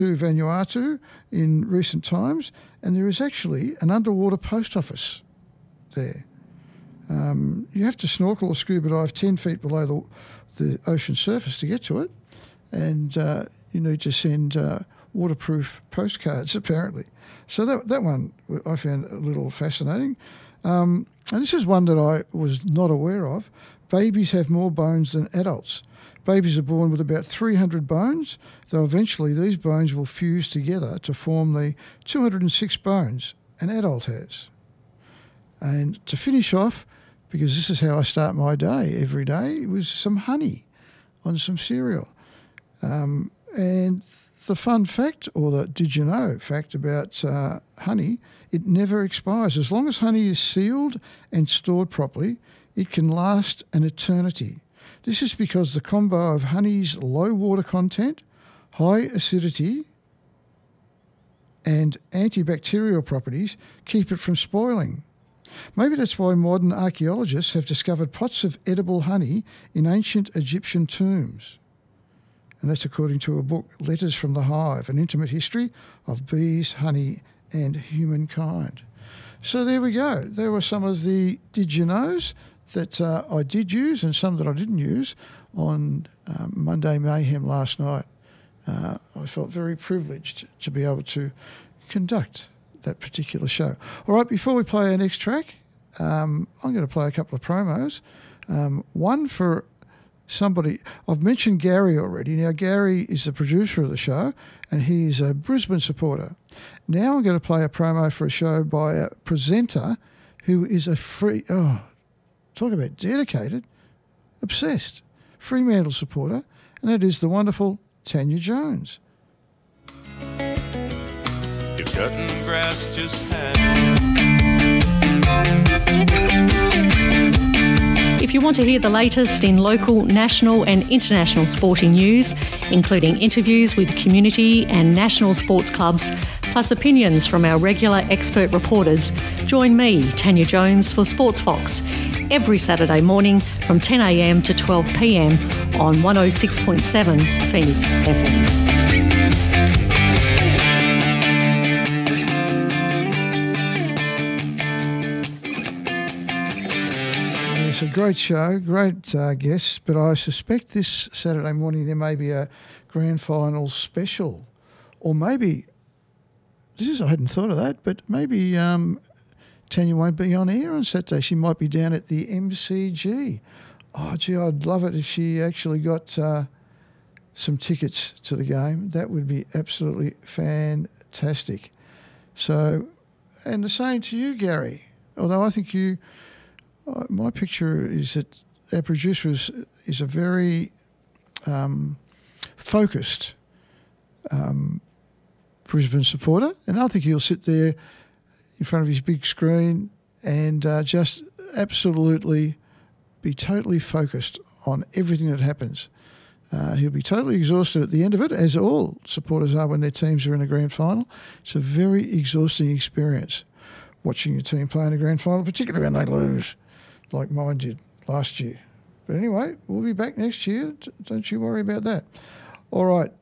to Vanuatu in recent times, and there is actually an underwater post office there. You have to snorkel or scuba dive 10 feet below the ocean surface to get to it, and you need to send waterproof postcards, apparently. So that one I found a little fascinating. And this is one that I was not aware of. Babies have more bones than adults. Babies are born with about 300 bones, though eventually these bones will fuse together to form the 206 bones an adult has. And to finish off, because this is how I start my day every day, was some honey on some cereal. And the fun fact, or the did you know fact about honey, it never expires. As long as honey is sealed and stored properly, it can last an eternity. This is because the combo of honey's low water content, high acidity, and antibacterial properties keep it from spoiling. Maybe that's why modern archaeologists have discovered pots of edible honey in ancient Egyptian tombs. And that's according to a book, Letters from the Hive, An Intimate History of Bees, Honey and Humankind. So there we go. There were some of the did you knows that I did use and some that I didn't use on Monday Mayhem last night. I felt very privileged to be able to conduct that particular show. All right, before we play our next track, I'm going to play a couple of promos. One for somebody, I've mentioned Gary already. Now, Gary is the producer of the show and he's a Brisbane supporter. Now I'm going to play a promo for a show by a presenter who is a talk about dedicated, obsessed Fremantle supporter, and that is the wonderful Tanya Jones. You're cutting grass just If you want to hear the latest in local, national and international sporting news, including interviews with community and national sports clubs, plus opinions from our regular expert reporters, join me, Tanya Jones, for Sports Fox every Saturday morning from 10 a.m. to 12 p.m. on 106.7 Phoenix FM. It's a great show, great guests, but I suspect this Saturday morning there may be a grand final special, or maybe I hadn't thought of that, but maybe Tanya won't be on air on Saturday. She might be down at the MCG. Oh, gee, I'd love it if she actually got some tickets to the game. That would be absolutely fantastic. So, and the same to you, Gary. Although I think you, my picture is that our producer is a very focused Brisbane supporter, and I think he'll sit there in front of his big screen and just absolutely be totally focused on everything that happens. He'll be totally exhausted at the end of it, as all supporters are when their teams are in a grand final. It's a very exhausting experience watching your team play in a grand final, particularly when they lose, like mine did last year. But anyway, we'll be back next year. Don't you worry about that. All right.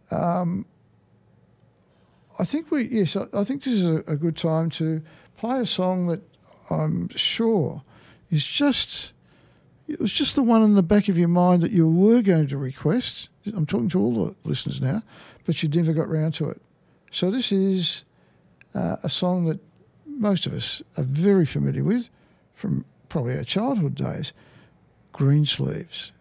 I think this is a good time to play a song that I'm sure is it was just the one in the back of your mind that you were going to request. I'm talking to all the listeners now, but you never got round to it. So this is a song that most of us are very familiar with from probably our childhood days, Greensleeves.